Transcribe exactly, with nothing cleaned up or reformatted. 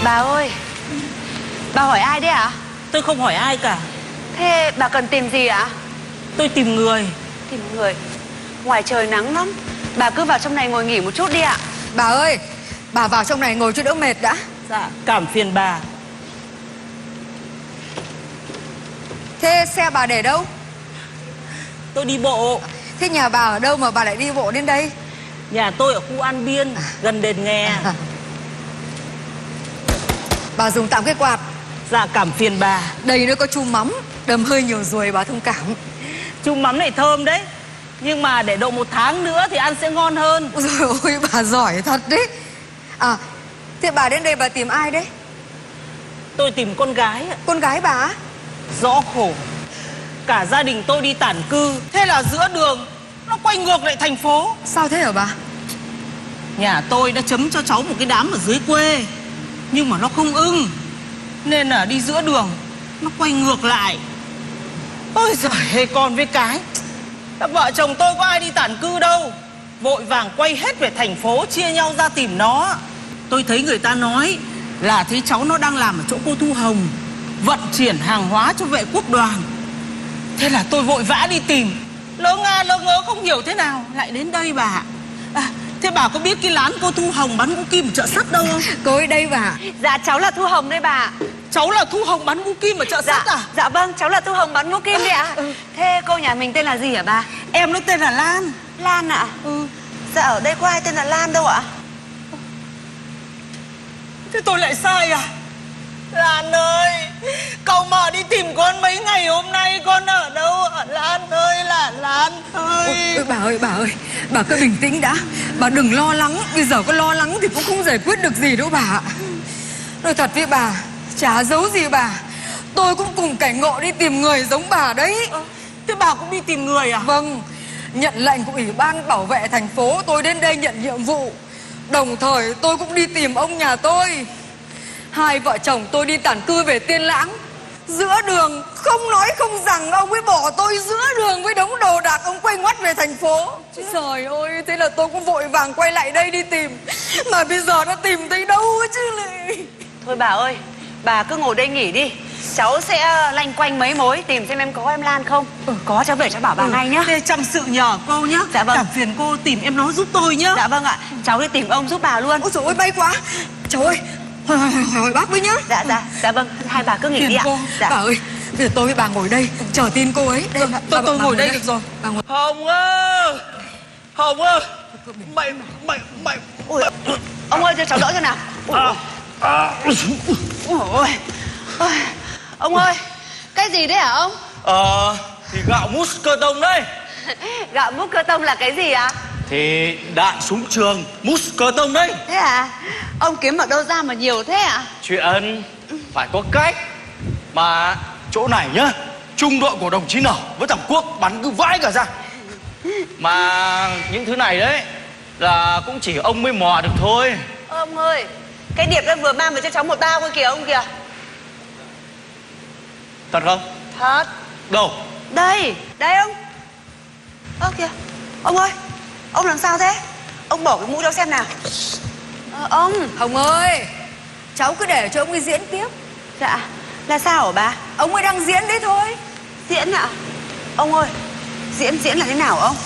Bà ơi, bà hỏi ai đấy ạ? Tôi không hỏi ai cả. Thế bà cần tìm gì ạ? Tôi tìm người. Tìm người? Ngoài trời nắng lắm, bà cứ vào trong này ngồi nghỉ một chút đi ạ. Bà ơi, bà vào trong này ngồi cho đỡ mệt đã. Dạ, cảm phiền bà. Thế xe bà để đâu? Tôi đi bộ. Thế nhà bà ở đâu mà bà lại đi bộ đến đây? Nhà tôi ở khu An Biên, à. gần đền Nghè. à. Bà dùng tạm cái quạt. Dạ, cảm phiền bà. Đây nó có chum mắm, đầm hơi nhiều ruồi, bà thông cảm. Chum mắm này thơm đấy, nhưng mà để độ một tháng nữa thì ăn sẽ ngon hơn. Ôi dồi ôi, bà giỏi thật đấy. À, thế bà đến đây bà tìm ai đấy? Tôi tìm con gái. Con gái bà? Rõ khổ, cả gia đình tôi đi tản cư. Thế là giữa đường nó quay ngược lại thành phố. Sao thế hả bà? Nhà tôi đã chấm cho cháu một cái đám ở dưới quê, nhưng mà nó không ưng, nên là đi giữa đường nó quay ngược lại. Ôi giời, con với cái vợ chồng tôi có ai đi tản cư đâu, vội vàng quay hết về thành phố, chia nhau ra tìm nó. Tôi thấy người ta nói là thấy cháu nó đang làm ở chỗ cô Thu Hồng, vận chuyển hàng hóa cho vệ quốc đoàn. Thế là tôi vội vã đi tìm, lỡ nga lỡ ngớ không hiểu thế nào lại đến đây bà. À, thế bà có biết cái lán cô Thu Hồng bán ngũ kim ở chợ sắt đâu không? Cô ấy đây bà. Dạ cháu là Thu Hồng đây bà. Cháu là Thu Hồng bán ngũ kim ở chợ Dạ, sắt à? dạ vâng, cháu là Thu Hồng bán ngũ kim đấy ạ. ừ. Thế cô nhà mình tên là gì hả bà? Em nó tên là Lan. Lan ạ? Ừ. Dạ ở đây có ai tên là Lan đâu ạ? Thế tôi lại sai à? Lan ơi, cậu mợ đi tìm con mấy ngày hôm nay con ở đâu hả Lan ơi, là Lan ơi. Ôi, ôi, bà ơi, bà ơi, bà cứ bình tĩnh đã. Bà đừng lo lắng, bây giờ có lo lắng thì cũng không giải quyết được gì đâu bà ạ. Nói thật với bà, chả giấu gì bà, tôi cũng cùng cảnh ngộ đi tìm người giống bà đấy. à, Thế bà cũng đi tìm người à? Vâng, nhận lệnh của Ủy ban bảo vệ thành phố, tôi đến đây nhận nhiệm vụ. Đồng thời tôi cũng đi tìm ông nhà tôi. Hai vợ chồng tôi đi tản cư về Tiên Lãng. Giữa đường không nói không rằng ông ấy bỏ tôi giữa đường với đống đồ đạc, ông quay ngoắt về thành phố. Trời ơi, thế là tôi cũng vội vàng quay lại đây đi tìm. Mà bây giờ đã tìm thấy đâu chứ lì. Thôi bà ơi, bà cứ ngồi đây nghỉ đi, cháu sẽ lanh quanh mấy mối tìm xem em có em Lan không. ừ. Có cháu về cháu bảo bà ừ. ngay nhá. Thế chăm sự nhờ cô nhá. Dạ vâng. Cảm phiền cô tìm em nó giúp tôi nhá. Dạ vâng ạ, cháu đi tìm ông giúp bà luôn. Ôi trời ơi, may quá. Cháu ơi, hỏi, hỏi, hỏi, hỏi bác với nhá. Dạ dạ, dạ vâng, hai bà cứ nghỉ Phiền đi ạ. cô. Dạ. Bà ơi, bây giờ tôi với bà ngồi đây chờ tin cô ấy. Đây, bà, Tôi bà, tôi bà ngồi đây đây được rồi. Bà ngồi. Hồng ơi, Hồng ơi, mày mày mày. Ui, ông ơi cho cháu đỡ cho nào. Ui, À, à. ui, ui. Ôi, ông ơi, cái gì đấy hả ông? Ờ, thì gạo mút cơ tông đấy. Gạo mút cơ tông là cái gì ạ? Thì đạn súng trường mút cơ tông đấy. Thế à? Ông kiếm ở đâu ra mà nhiều thế ạ? Chuyện phải có cách. Mà chỗ này nhá, trung đội của đồng chí Nở với thằng Quốc bắn cứ vãi cả ra. Mà những thứ này đấy là cũng chỉ ông mới mò được thôi. Ông ơi, cái điệp em vừa mang về cho cháu một bao cơ kìa ông kìa. Thật không? Thật. Đâu? Đây, đây ông. Ơ kìa, ông ơi, ông làm sao thế? Ông bỏ cái mũ cho xem nào. Ờ, ông. Hồng ơi, cháu cứ để cho ông ấy diễn tiếp. Dạ, là sao hả bà? Ông ấy đang diễn đấy thôi. Diễn ạ? Ông ơi, diễn diễn là thế nào ông?